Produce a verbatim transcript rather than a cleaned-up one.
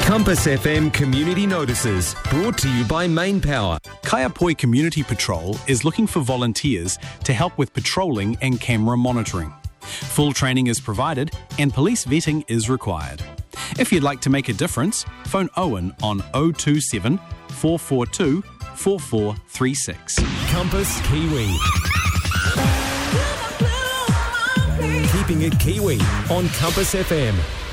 Compass F M Community Notices, brought to you by Main Power. Kaiapoi Community Patrol is looking for volunteers to help with patrolling and camera monitoring. Full training is provided and police vetting is required. If you'd like to make a difference, phone Owen on oh two seven, four four two, four four three six. Compass Kiwi. Keeping it Kiwi on Compass F M.